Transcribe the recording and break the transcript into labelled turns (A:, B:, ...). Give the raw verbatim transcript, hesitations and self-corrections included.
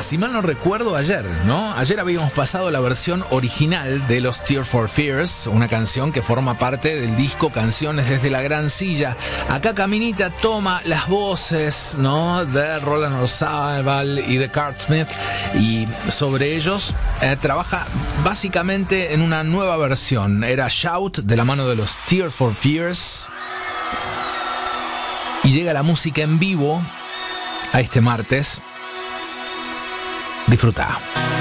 A: si mal no recuerdo, ayer, ¿no? Ayer habíamos pasado la versión original de los Tears for Fears, una canción que forma parte del disco Canciones desde la Gran Silla. Acá Caminita toma las voces, ¿no?, de Roland Orzabal y de Curt Smith, y sobre ellos eh, trabaja básicamente en una nueva versión. Era Shout de la mano de los Tears for Fears, y llega la música en vivo a este martes. Disfruta.